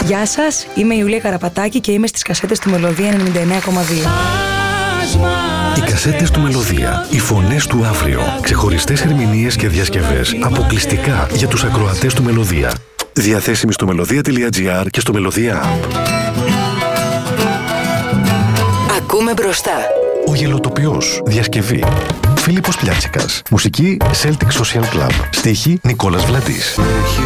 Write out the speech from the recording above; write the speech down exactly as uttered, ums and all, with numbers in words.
Γεια σας, είμαι η Ιουλία Καραπατάκη και είμαι στις κασέτες του Μελωδία ενενήντα εννέα κόμμα δύο. Οι κασέτες του Μελωδία, οι φωνές του αύριο, ξεχωριστές ερμηνείες και διασκευές αποκλειστικά για τους ακροατές του Μελωδία. Διαθέσιμοι στο μελωδία τελεία τζι άρ και στο Μελωδία App. Ακούμε μπροστά. Ο Γελοτοποιός, διασκευή Φίλιππος Πλιάτσικας. Μουσική Celtic Social Club. Στίχη Νικόλας Βλαντής.